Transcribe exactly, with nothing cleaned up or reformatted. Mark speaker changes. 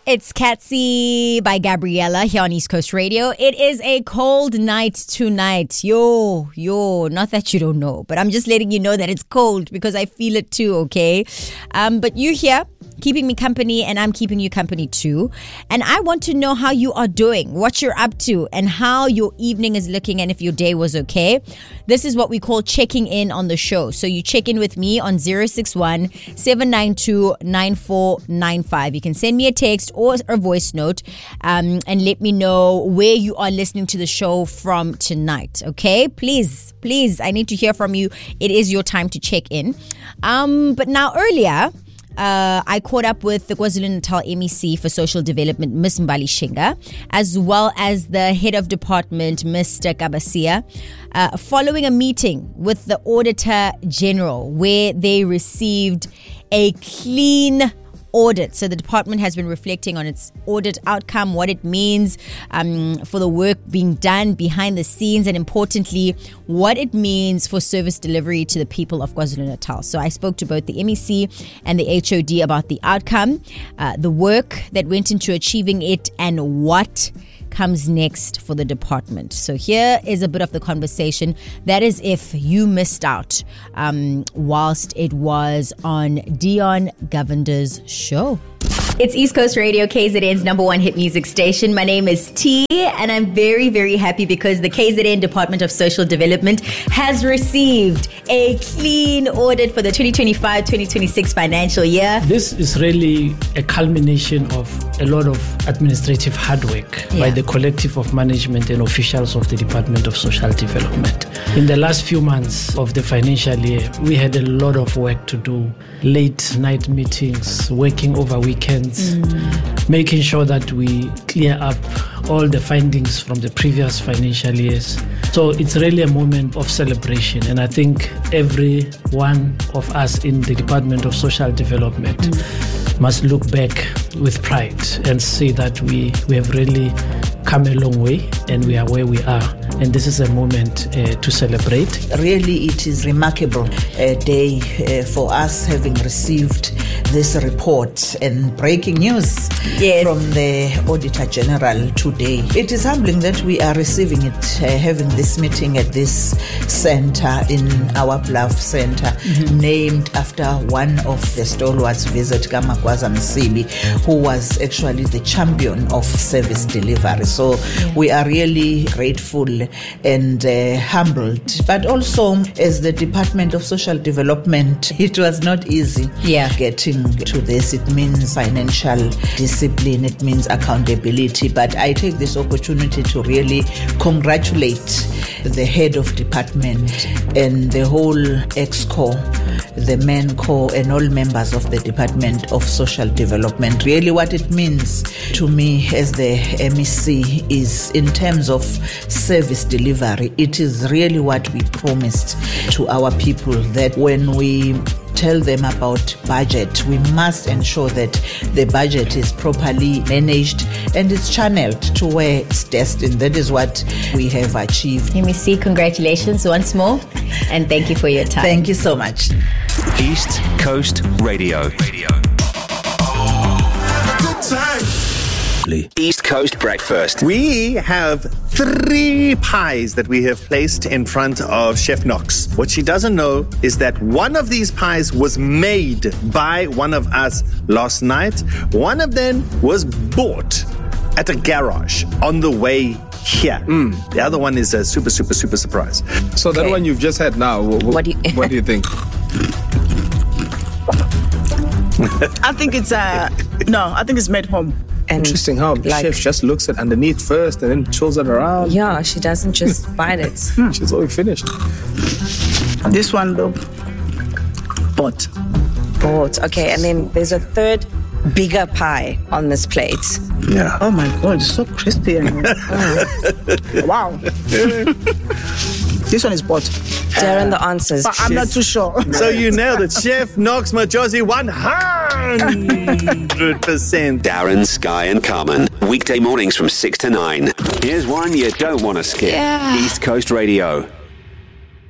Speaker 1: It's Catsy by Gabriella here on East Coast Radio. It is a cold night tonight. Yo, yo, not that you don't know, but I'm just letting you know that it's cold because I feel it too, okay? Um, but you here, keeping me company, and I'm keeping you company too. And I want to know how you are doing, what you're up to, and how your evening is looking, and if your day was okay. This is what we call checking in on the show. So you check in with me on zero six one, seven nine two, nine four nine five. You can send me a text or a voice note um, and let me know where you are listening to the show from tonight, okay? Please, please, I need to hear from you. It is your time to check in. Um, but now earlier, Uh, I caught up with the KwaZulu-Natal M E C for Social Development, Miss Mbali Shinga, as well as the Head of Department, Mister Kabasia, uh, following a meeting with the Auditor General where they received a clean audit. So the department has been reflecting on its audit outcome, what it means um, for the work being done behind the scenes, and importantly, what it means for service delivery to the people of KwaZulu-Natal. So I spoke to both the M E C and the H O D about the outcome, uh, the work that went into achieving it, and what comes next for the department. So here is a bit of the conversation. That is if you missed out um, whilst it was on Dion Govinder's show. It's East Coast Radio, K Z N's number one hit music station. My name is T, and I'm very, very happy because the K Z N Department of Social Development has received a clean audit for the twenty twenty-five twenty twenty-six financial year.
Speaker 2: This is really a culmination of a lot of administrative hard work yeah. by the collective of management and officials of the Department of Social Development. In the last few months of the financial year, we had a lot of work to do. Late night meetings, working over weekends, mm. making sure that we clear up all the findings from the previous financial years. So it's really a moment of celebration, and I think every one of us in the Department of Social Development mm. must look back with pride and say that we, we have really come a long way and we are where we are, and this is a moment uh, to celebrate.
Speaker 3: Really, it is remarkable uh, day uh, for us having received this report and breaking news yes. from the Auditor General today. It is humbling that we are receiving it, uh, having this meeting at this center in our Bluff Center, mm-hmm. named after one of the stalwarts visit, Kamakwaza Msibi, who was actually the champion of service delivery. So yeah. we are really grateful and uh, humbled. But also, as the Department of Social Development, it was not easy
Speaker 1: yeah.
Speaker 3: getting to this. It means financial discipline, it means accountability. But I take this opportunity to really congratulate the head of department and the whole ExCo, the MENCO, and all members of the Department of Social Development. Really, what it means to me as the M E C is, in terms of service delivery, it is really what we promised to our people, that when we tell them about budget, we must ensure that the budget is properly managed and is channeled to where it's destined. That is what we have achieved.
Speaker 1: M E C, congratulations once more, and thank you for your time.
Speaker 3: Thank you so much.
Speaker 4: East Coast Radio. Radio. Good time. East Coast Breakfast.
Speaker 5: We have three pies that we have placed in front of Chef Knox. What she doesn't know is that one of these pies was made by one of us last night. One of them was bought at a garage on the way here. Mm. The other one is a super, super, super surprise.
Speaker 6: So okay. that one you've just had now, what, what, do, you, what do you think?
Speaker 7: I think it's, uh, no, I think it's made home.
Speaker 6: And Interesting how the like, chef just looks at underneath first and then twirls it around.
Speaker 8: Yeah, she doesn't just bite it.
Speaker 6: She's already finished.
Speaker 7: This one, though, bought.
Speaker 8: Bought, okay. And then there's a third bigger pie on this plate.
Speaker 7: Yeah. Oh my God, it's so crispy. And oh. Wow. This one is bought.
Speaker 8: Darren, the answers.
Speaker 7: But I'm not too sure.
Speaker 5: So you nailed it. Chef Knox Majosi, one hundred percent.
Speaker 4: Darren, Sky and Carmen. Weekday mornings from six to nine. Here's one you don't want to skip. Yeah. East Coast Radio.